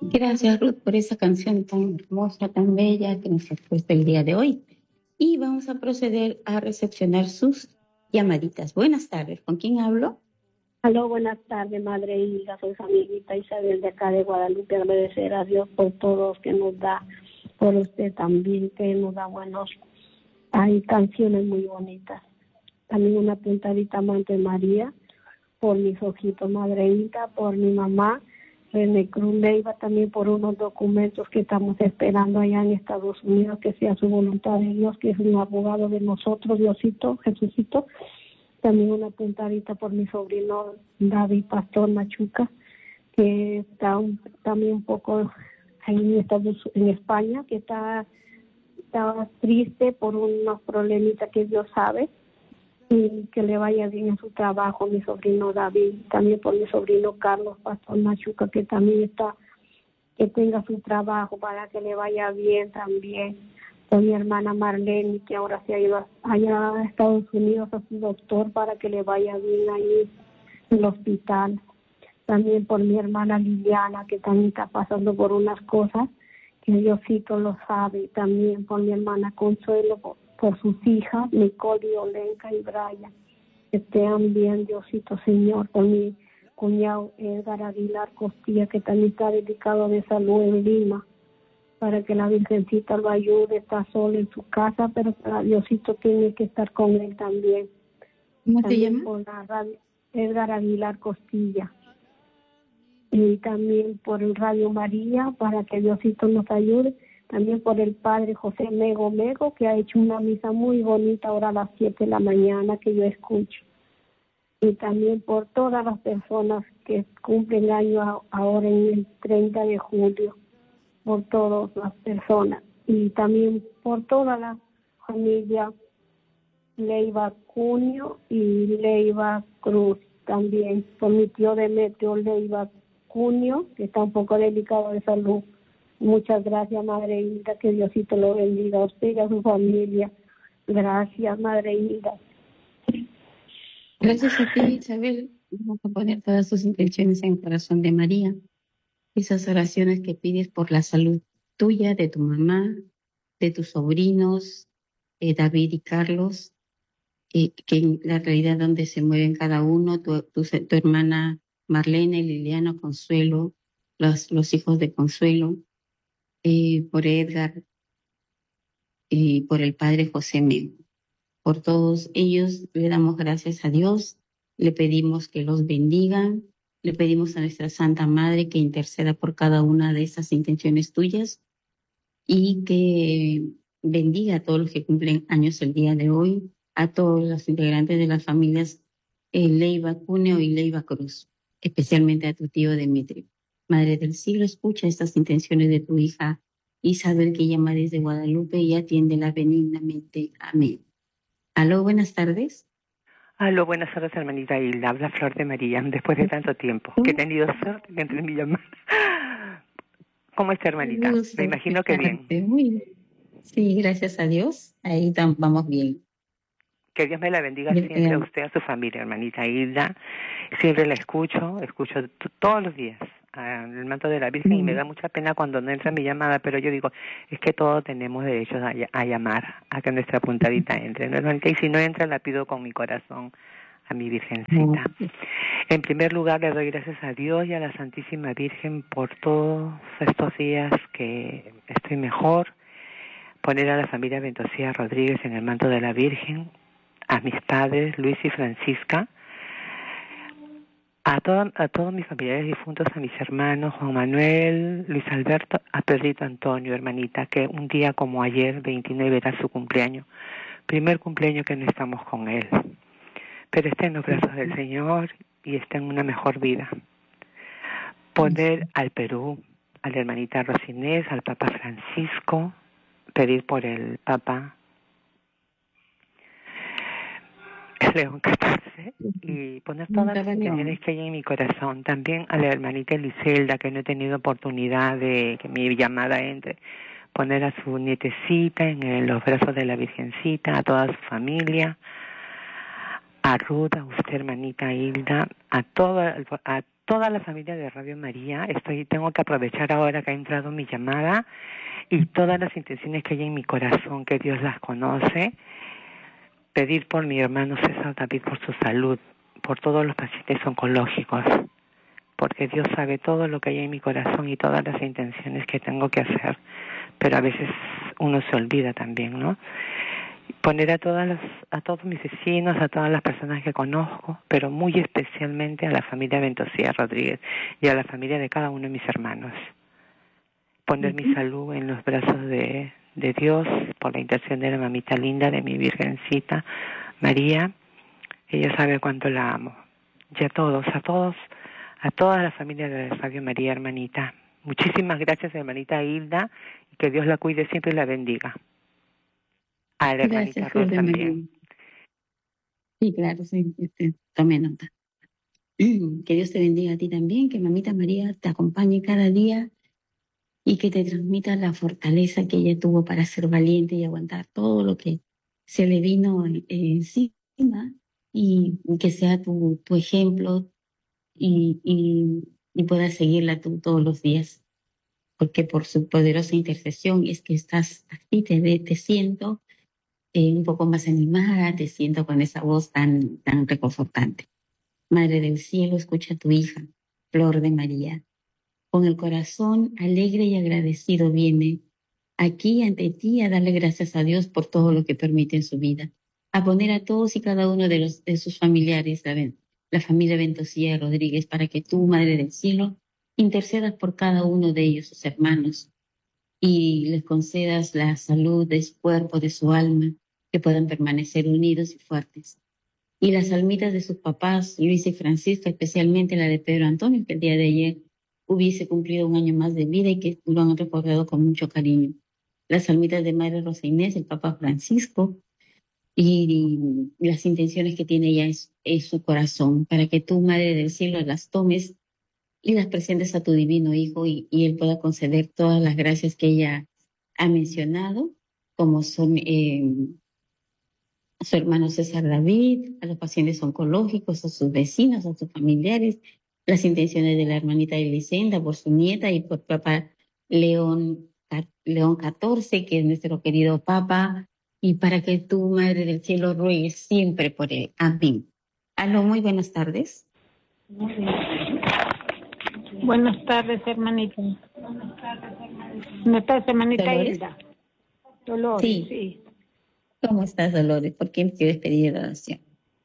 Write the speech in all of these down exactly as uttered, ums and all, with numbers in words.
Gracias, Ruth, por esa canción tan hermosa, tan bella que nos has puesto el día de hoy. Y vamos a proceder a recepcionar sus llamaditas. Buenas tardes, ¿con quién hablo? Aló, buenas tardes, Madre Hilda. Soy su amiguita Isabel de acá de Guadalupe. Agradecer a Dios por todos que nos da, por usted también, que nos da buenos. Hay canciones muy bonitas. También una puntadita Amante María, por mis ojitos, Madre Hilda, por mi mamá, René Cruz Leiva, también por unos documentos que estamos esperando allá en Estados Unidos, que sea su voluntad de Dios, que es un abogado de nosotros, Diosito, Jesucito. También una puntadita por mi sobrino David Pastor Machuca, que está un, también un poco ahí en, Estados, en España, que está, está triste por unos problemitas que Dios sabe, y que le vaya bien en su trabajo, mi sobrino David. También por mi sobrino Carlos Pastor Machuca, que también está, que tenga su trabajo para que le vaya bien también. Por mi hermana Marlene, que ahora se ha ido a- allá a Estados Unidos a su doctor para que le vaya bien ahí en el hospital. También por mi hermana Liliana, que también está pasando por unas cosas, que Diosito lo sabe. También por mi hermana Consuelo, por, por sus hijas, Nicole y Olenka y Brian. Que estén bien, Diosito Señor. Por mi cuñado Edgar Aguilar Costilla, que también está dedicado de salud en Lima, para que la Virgencita lo ayude. Está solo en su casa, pero para Diosito tiene que estar con él también. ¿Cómo te También llamas? por la radio, Edgar Aguilar Costilla. Y también por el Radio María, para que Diosito nos ayude. También por el Padre José Mego Mego, que ha hecho una misa muy bonita ahora a las siete de la mañana, que yo escucho. Y también por todas las personas que cumplen año a- ahora en el treinta de julio, por todas las personas. Y también por toda la familia Leiva Cunio y Leiva Cruz, también por mi tío Demetrio Leiva Cunio, que está un poco delicado de salud. Muchas gracias, Madre Hilda, que Diosito lo bendiga a usted y a su familia. Gracias, Madre Hilda. Gracias a ti, Isabel. Vamos a poner todas tus intenciones en el corazón de María. Esas oraciones que pides por la salud tuya, de tu mamá, de tus sobrinos, eh, David y Carlos, eh, que en la realidad donde se mueven cada uno, tu, tu, tu hermana Marlene, Liliana, Consuelo, los, los hijos de Consuelo, eh, por Edgar y por el padre José Memo. Por todos ellos le damos gracias a Dios, le pedimos que los bendiga, le pedimos a nuestra Santa Madre que interceda por cada una de estas intenciones tuyas y que bendiga a todos los que cumplen años el día de hoy, a todos los integrantes de las familias eh, Leiva Cuneo y Leiva Cruz, especialmente a tu tío Demetrio. Madre del Cielo, escucha estas intenciones de tu hija Isabel, que llama desde Guadalupe, y atiéndela benignamente. Amén. Aló, buenas tardes. Aló, buenas tardes, hermanita Hilda. Habla Flor de María, después de tanto tiempo que he tenido suerte que entre mi llamada. ¿Cómo está, Un hermanita? gusto Me imagino que bien. escucharte. Muy bien. Sí, gracias a Dios. Ahí tam- vamos bien. Que Dios me la bendiga siempre a Eh, usted, a su familia, hermanita Hilda. Siempre la escucho, escucho t- todos los días ah, el manto de la Virgen, y me da mucha pena cuando no entra mi llamada, pero yo digo, es que todos tenemos derecho a, ll- a llamar, a que nuestra puntadita entre, ¿no, hermanita? Y si no entra, la pido con mi corazón a mi Virgencita. En primer lugar, le doy gracias a Dios y a la Santísima Virgen por todos estos días que estoy mejor. Poner a la familia Ventosía Rodríguez en el manto de la Virgen, a mis padres Luis y Francisca, a, toda, a todos mis familiares difuntos, a mis hermanos Juan Manuel, Luis Alberto, a Pedrito Antonio, hermanita, que un día como ayer, veintinueve, era su cumpleaños, primer cumpleaños que no estamos con él, pero está en los brazos del Señor y está en una mejor vida. Poner al Perú, a la hermanita Rosinés, al Papa Francisco, pedir por el Papa León catorce y poner todas las intenciones que hay en mi corazón. También a la hermanita Eliselda, que no he tenido oportunidad de que mi llamada entre. Poner a su nietecita en los brazos de la Virgencita, a toda su familia, a Ruth, a usted, hermanita Hilda, a toda, a toda la familia de Radio María. Estoy, tengo que aprovechar ahora que ha entrado mi llamada y todas las intenciones que hay en mi corazón, que Dios las conoce. Pedir por mi hermano César David, por su salud, por todos los pacientes oncológicos, porque Dios sabe todo lo que hay en mi corazón y todas las intenciones que tengo que hacer, pero a veces uno se olvida también, ¿no? Poner a todas las, a todos mis vecinos, a todas las personas que conozco, pero muy especialmente a la familia Ventosía Rodríguez y a la familia de cada uno de mis hermanos. Poner uh-huh. mi salud en los brazos de, de Dios, por la intercesión de la mamita linda, de mi Virgencita María. Ella sabe cuánto la amo. Y a todos, a todos, a toda la familia de Radio María, hermanita. Muchísimas gracias, hermanita Hilda, y que Dios la cuide siempre y la bendiga. A la hermanita Ruth también. Sí, claro, sí, este, tome nota. Que Dios te bendiga a ti también, que mamita María te acompañe cada día y que te transmita la fortaleza que ella tuvo para ser valiente y aguantar todo lo que se le vino encima, y que sea tu, tu ejemplo y, y, y puedas seguirla tú todos los días, porque por su poderosa intercesión es que estás así, te, te siento eh, un poco más animada, te siento con esa voz tan, tan reconfortante. Madre del cielo, escucha a tu hija, Flor de María. Con el corazón alegre y agradecido viene aquí ante ti a darle gracias a Dios por todo lo que permite en su vida, a poner a todos y cada uno de, los, de sus familiares, la, la familia Ventosía Rodríguez, para que tú, Madre del Cielo, intercedas por cada uno de ellos, sus hermanos, y les concedas la salud de su cuerpo, de su alma, que puedan permanecer unidos y fuertes. Y las almitas de sus papás, Luis y Francisca, especialmente la de Pedro Antonio, que el día de ayer hubiese cumplido un año más de vida y que lo han recordado con mucho cariño. Las almitas de Madre Rosa Inés, el Papa Francisco, y, y las intenciones que tiene ella en, en su corazón, para que tú, Madre del Cielo, las tomes y las presentes a tu divino Hijo, y, y Él pueda conceder todas las gracias que ella ha mencionado, como son eh, a su hermano César David, a los pacientes oncológicos, a sus vecinos, a sus familiares, las intenciones de la hermanita Elisenda por su nieta y por Papa León, León catorce, que es nuestro querido Papa, y para que tú, Madre del Cielo, ruegues siempre por él. Amén. Aló, muy buenas tardes. Buenas tardes, hermanita. ¿Cómo estás, hermanita Dolores? Hilda? Dolores, sí. sí. ¿Cómo estás, Dolores? ¿Por qué me quieres pedir oración?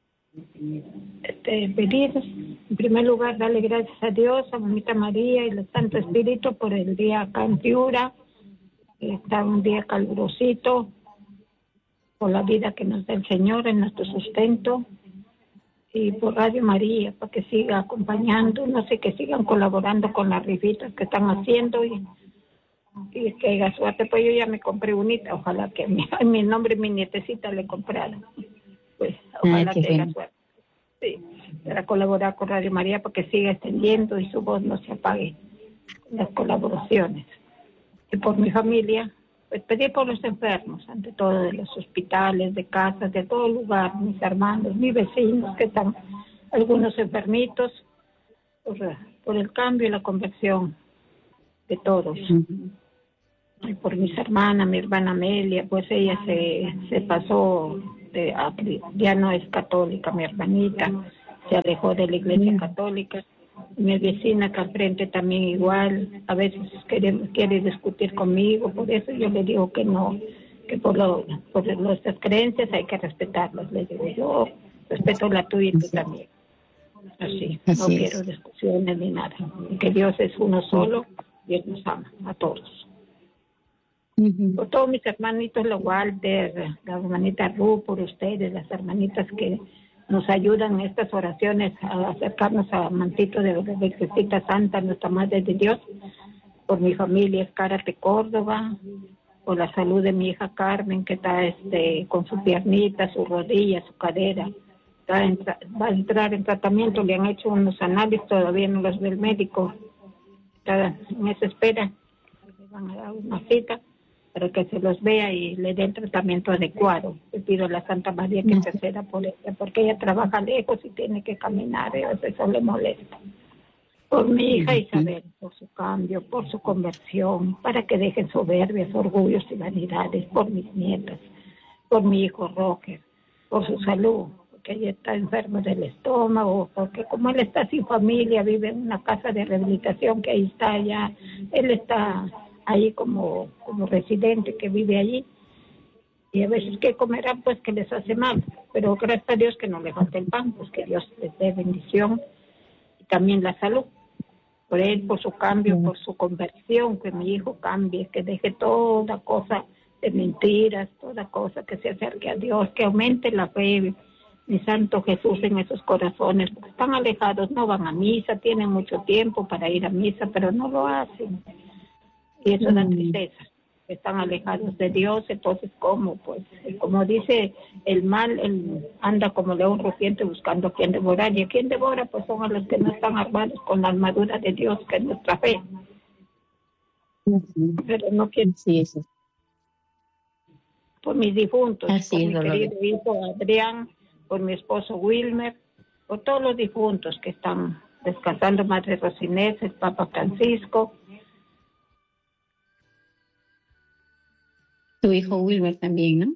Este, pedir, en primer lugar, darle gracias a Dios, a mamita María y al Santo Espíritu por el día acá en Piura. Está un día calurosito, por la vida que nos da el Señor en nuestro sustento, y por Radio María, para que siga acompañándonos y que sigan colaborando con las rifitas que están haciendo, y, y que haya suerte. Pues yo ya me compré unita, ojalá que mi, mi nombre y mi nietecita le compraron. Pues ojalá ah, que bueno. haya suerte. Sí, para colaborar con Radio María, para que siga extendiendo y su voz no se apague con las colaboraciones. Y por mi familia, pues pedir por los enfermos, ante todo de los hospitales, de casas, de todo lugar, mis hermanos, mis vecinos, que están algunos enfermitos, por, por el cambio y la conversión de todos. Uh-huh. Y por mis hermanas, mi hermana Amelia, pues ella se, se pasó, de, a, ya no es católica, mi hermanita, se alejó de la iglesia uh-huh. católica. Mi vecina que al frente también igual, a veces quiere, quiere discutir conmigo, por eso yo le digo que no, que por, lo, por nuestras creencias hay que respetarlas. Le digo, yo respeto la tuya y tú sí. también. Así, Así no es. quiero discusiones ni nada. Que Dios es uno solo, Dios nos ama a todos. Uh-huh. Por todos mis hermanitos, la Walter, la hermanita Ru, por ustedes, las hermanitas que nos ayudan en estas oraciones a acercarnos a Mantito de la Virgencita Santa, nuestra Madre de Dios, por mi familia Escárate Córdoba, por la salud de mi hija Carmen, que está este con su piernita, su rodilla, su cadera, está en, va a entrar en tratamiento, le han hecho unos análisis, todavía no los ve el médico, está en esa espera, le van a dar una cita para que se los vea y le dé el tratamiento adecuado. Le pido a la Santa María que interceda por ella, porque ella trabaja lejos y tiene que caminar, y a veces eso le molesta. por mi hija Isabel, por su cambio, por su conversión, para que dejen soberbias, orgullos y vanidades, por mis nietas, por mi hijo Roger, por su salud, porque ella está enfermo del estómago, porque como él está sin familia, vive en una casa de rehabilitación que ahí está ya, él está ahí como, como residente que vive allí, y a veces que comerán pues que les hace mal, pero gracias a Dios que no le falta el pan, pues que Dios les dé bendición y también la salud, por él, por su cambio, por su conversión, que mi hijo cambie, que deje toda cosa de mentiras, toda cosa que se acerque a Dios, que aumente la fe, mi Santo Jesús, en esos corazones, porque están alejados, no van a misa, tienen mucho tiempo para ir a misa, pero no lo hacen, y eso da tristeza. Están alejados de Dios, entonces ¿cómo? Pues como dice el mal, él anda como león rugiente buscando a quien devorar, y a quien devora pues son a los que no están armados con la armadura de Dios, que es nuestra fe. Uh-huh. Pero no quiero sí, eso. Por mis difuntos, Así por es, mi Dolores. querido hijo Adrián, por mi esposo Wilmer, por todos los difuntos que están descansando, Madre Rosinés, el Papa Francisco. Tu hijo Wilmer también, ¿no?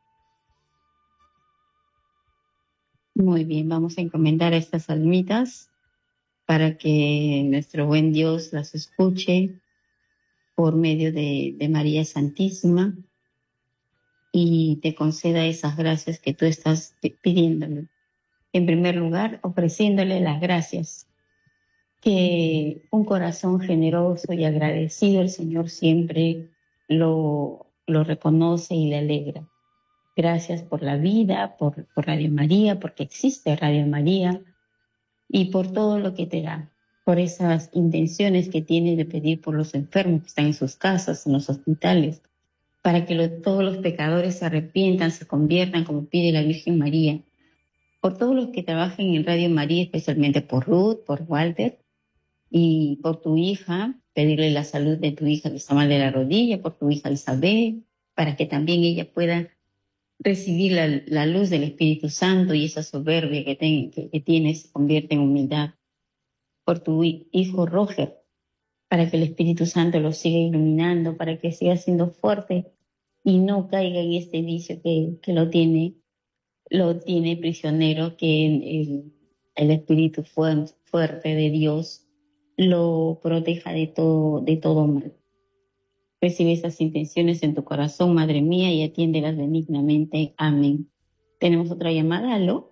Muy bien, vamos a encomendar a estas almitas para que nuestro buen Dios las escuche por medio de, de María Santísima y te conceda esas gracias que tú estás pidiéndole. En primer lugar, ofreciéndole las gracias, que un corazón generoso y agradecido el Señor siempre lo, lo reconoce y le alegra. Gracias por la vida, por, por Radio María, porque existe Radio María, y por todo lo que te da, por esas intenciones que tienes de pedir por los enfermos que están en sus casas, en los hospitales, para que lo, todos los pecadores se arrepientan, se conviertan como pide la Virgen María, por todos los que trabajan en Radio María, especialmente por Ruth, por Walter, y por tu hija, pedirle la salud de tu hija que está mal de la rodilla, por tu hija Isabel, para que también ella pueda recibir la, la luz del Espíritu Santo y esa soberbia que, ten, que, que tiene se convierte en humildad. Por tu hijo Roger, para que el Espíritu Santo lo siga iluminando, para que siga siendo fuerte y no caiga en este vicio que, que lo tiene, lo tiene prisionero, que el, el Espíritu fuerte, fuerte de Dios lo proteja de todo, de todo mal. Recibe esas intenciones en tu corazón, Madre mía, y atiéndelas benignamente. Amén. ¿Tenemos otra llamada? ¿Aló?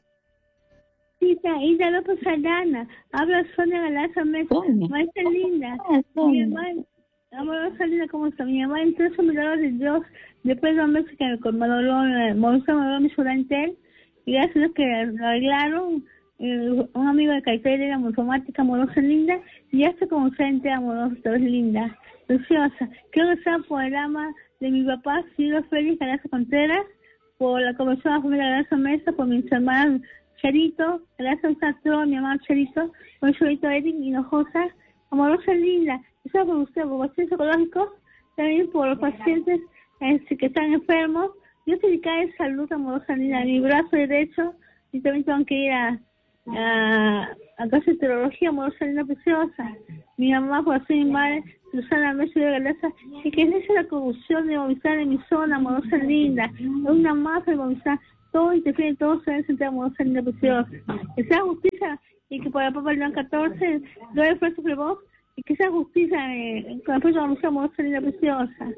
Ida, Ida López Aldana. Habla Sonia Galaza Mesa. Maestra linda. Ah, mi mamá, amorosa linda, ¿cómo está? Mi mamá entró en milagros de Dios después de un mes que me colmaron, Mauricio me dio mi solantel, y gracias a Dios que lo arreglaron. Eh, un amigo de Caicedo era muy informática, amorosa linda, y ya está como frente amorosa, esta vez linda. Preciosa. Quiero rezar por el alma de mi papá, Ciro Félix Galaza Contreras, por la conversión de la familia Galaza Mesa, por mis hermanas Charito, Galaza Mesa, mi hermano Charito, por mi solito Eric Hinojosa, amorosa linda. Eso por usted, por pacientes psicológicos, también por los pacientes eh, que están enfermos. Yo te cae salud, amorosa linda, mi brazo derecho, y también tengo que ir a a, a clase de teología, amorosa linda preciosa. Mi mamá, por así mi madre, Susana Mesa de Galaza, y que es la corrupción de Movistar en mi zona, amorosa linda, es una masa de Movistar, todo interfiere, todo se debe sentir amorosa linda preciosa. Que sea justicia, y que por el Papa León catorce, doy esfuerzo por vos, y que sea justicia eh, con el Papa León amorosa linda preciosa.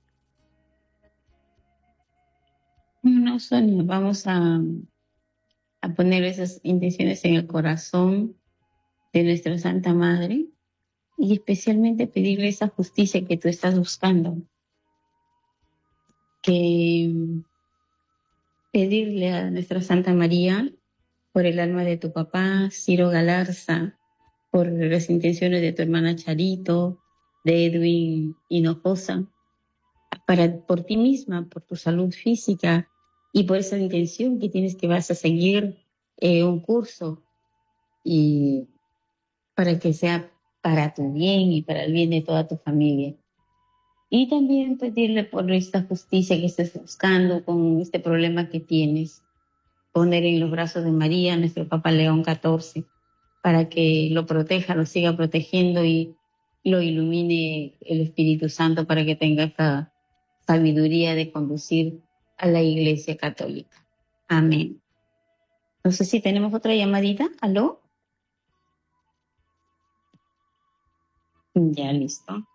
No, Sonia, vamos a, a poner esas intenciones en el corazón de nuestra Santa Madre, y especialmente pedirle esa justicia que tú estás buscando. Que pedirle a nuestra Santa María por el alma de tu papá, Ciro Galarza, por las intenciones de tu hermana Charito, de Edwin Hinojosa, para, por ti misma, por tu salud física y por esa intención que tienes que vas a seguir eh, un curso y para que sea para tu bien y para el bien de toda tu familia. Y también pedirle por esta justicia que estés buscando con este problema que tienes, poner en los brazos de María, nuestro Papa León catorce, para que lo proteja, lo siga protegiendo y lo ilumine el Espíritu Santo para que tenga esta sabiduría de conducir a la Iglesia Católica. Amén. No sé si tenemos otra llamadita. ¿Aló? Ya, listo.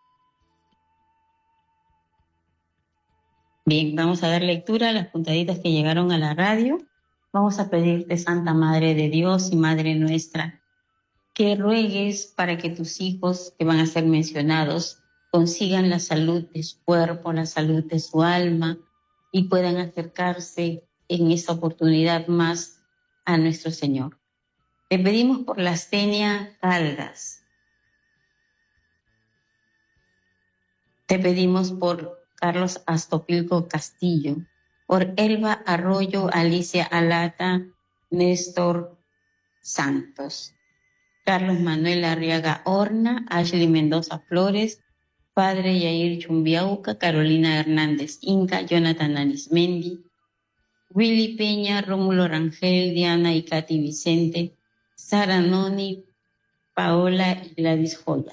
Bien, vamos a dar lectura a las puntaditas que llegaron a la radio. Vamos a pedirte, Santa Madre de Dios y Madre nuestra, que ruegues para que tus hijos que van a ser mencionados consigan la salud de su cuerpo, la salud de su alma y puedan acercarse en esta oportunidad más a nuestro Señor. Te pedimos por la Astenia Caldas. Te pedimos por Carlos Astopilco Castillo, por Elba Arroyo, Alicia Alata, Néstor Santos, Carlos Manuel Arriaga Horna, Ashley Mendoza Flores, Padre Yair Chumbiauca, Carolina Hernández Inca, Jonathan Arismendi, Willy Peña, Rómulo Rangel, Diana y Katy Vicente, Sara Noni, Paola y Gladys Joya,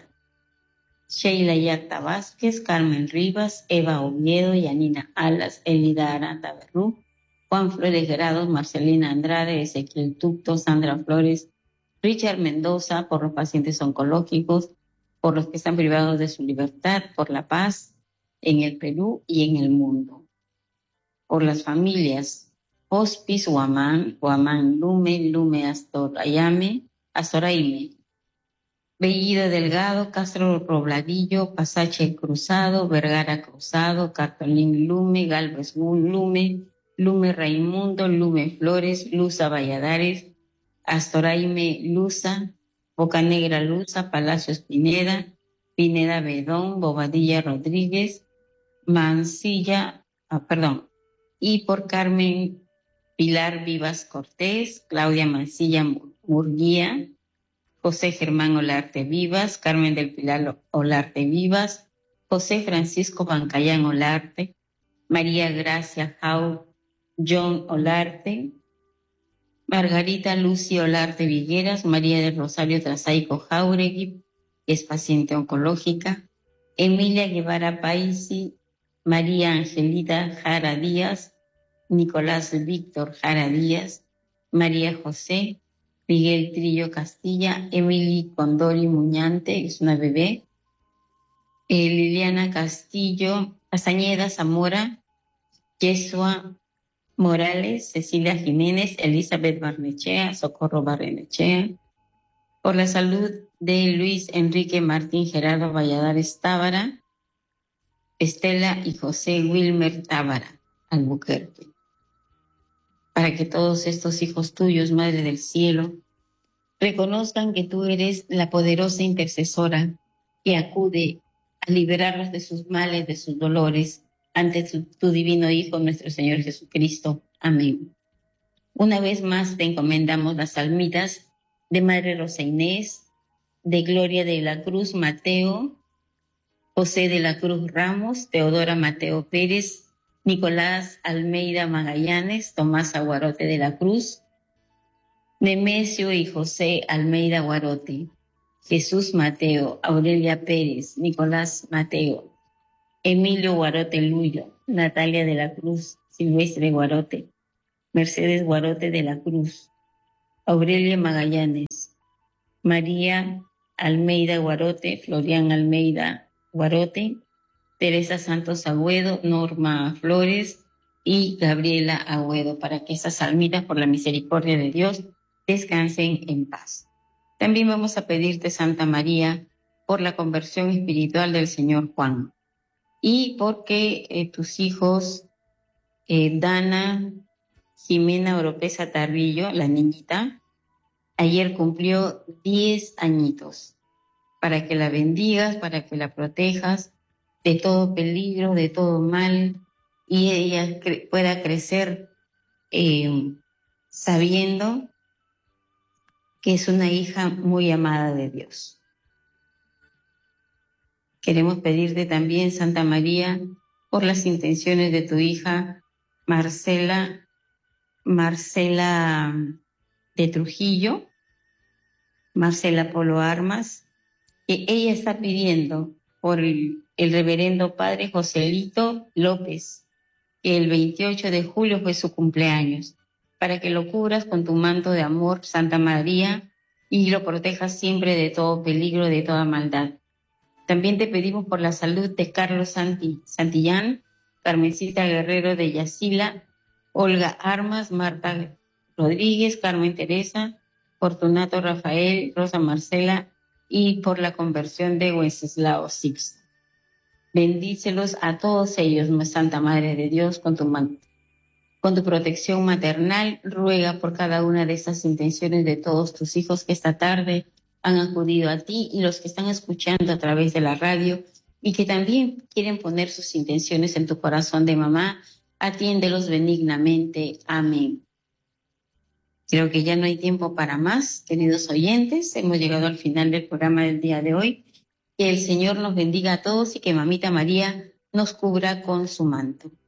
Sheila Yacta Vázquez, Carmen Rivas, Eva Oviedo, Yanina Alas, Elida Aranda Berrú, Juan Flores Grados, Marcelina Andrade, Ezequiel Tucto, Sandra Flores, Richard Mendoza, por los pacientes oncológicos, por los que están privados de su libertad, por la paz en el Perú y en el mundo, por las familias Hospice Huamán, Huamán Lume, Lume Astor Ayame, Azoraime, Bellido Delgado, Castro Robladillo, Pasache Cruzado, Vergara Cruzado, Cartolín Lume, Galvez Lume, Lume Raimundo, Lume Flores, Luza Valladares, Astoraime Luza, Bocanegra Luza, Palacios Pineda, Pineda Bedón, Bobadilla Rodríguez, Mancilla, ah, perdón, y por Carmen Pilar Vivas Cortés, Claudia Mancilla Murguía, José Germán Olarte Vivas, Carmen del Pilar Olarte Vivas, José Francisco Bancayán Olarte, María Gracia Jau, John Olarte, Margarita Lucy Olarte Vigueras, María del Rosario Trasaico Jauregui, que es paciente oncológica, Emilia Guevara Paisi, María Angelita Jara Díaz, Nicolás Víctor Jara Díaz, María José, Miguel Trillo Castilla, Emily Condori Muñante, es una bebé, eh, Liliana Castillo, Castañeda Zamora, Yesua Morales, Cecilia Jiménez, Elizabeth Barnechea, Socorro Barrenechea, por la salud de Luis Enrique Martín Gerardo Valladares Tábara, Estela y José Wilmer Tábara Albuquerque, para que todos estos hijos tuyos, Madre del Cielo, reconozcan que tú eres la poderosa intercesora que acude a liberarlos de sus males, de sus dolores, ante tu, tu divino Hijo, nuestro Señor Jesucristo. Amén. Una vez más te encomendamos las almitas de Madre Rosa Inés, de Gloria de la Cruz Mateo, José de la Cruz Ramos, Teodora Mateo Pérez, Nicolás Almeida Magallanes, Tomás Aguarote de la Cruz, Nemesio y José Almeida Guarote, Jesús Mateo, Aurelia Pérez, Nicolás Mateo, Emilio Guarote Luyo, Natalia de la Cruz, Silvestre Guarote, Mercedes Guarote de la Cruz, Aurelia Magallanes, María Almeida Guarote, Florian Almeida Guarote, Teresa Santos Agüedo, Norma Flores y Gabriela Agüedo, para que esas almitas, por la misericordia de Dios, descansen en paz. También vamos a pedirte, Santa María, por la conversión espiritual del señor Juan y porque eh, tus hijos, eh, Dana Jimena Oropesa Tarrillo, la niñita, ayer cumplió diez añitos, para que la bendigas, para que la protejas de todo peligro, de todo mal, y ella cre- pueda crecer eh, sabiendo que es una hija muy amada de Dios. Queremos pedirte también, Santa María, por las intenciones de tu hija Marcela, Marcela de Trujillo, Marcela Polo Armas, que ella está pidiendo por el, el reverendo padre Joselito López, que el veintiocho de julio fue su cumpleaños, para que lo cubras con tu manto de amor, Santa María, y lo protejas siempre de todo peligro, de toda maldad. También te pedimos por la salud de Carlos Santi, Santillán, Carmencita Guerrero de Yacila, Olga Armas, Marta Rodríguez, Carmen Teresa, Fortunato Rafael, Rosa Marcela, y por la conversión de Wenceslao Sixto. Bendícelos a todos ellos, Santa Madre de Dios, con tu manto. Con tu protección maternal, ruega por cada una de estas intenciones de todos tus hijos que esta tarde han acudido a ti y los que están escuchando a través de la radio y que también quieren poner sus intenciones en tu corazón de mamá. Atiéndelos benignamente. Amén. Creo que ya no hay tiempo para más, queridos oyentes. Hemos llegado al final del programa del día de hoy. Que el Señor nos bendiga a todos y que Mamita María nos cubra con su manto.